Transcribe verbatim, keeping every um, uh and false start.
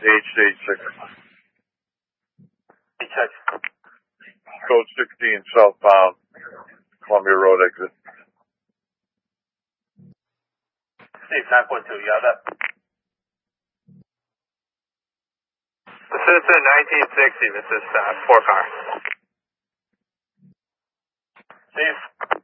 H H six. Check. Code sixteen southbound, Columbia Road exit. Steve, nine point two, you have that? The Citizen nineteen sixty, this is uh, four car. Steve?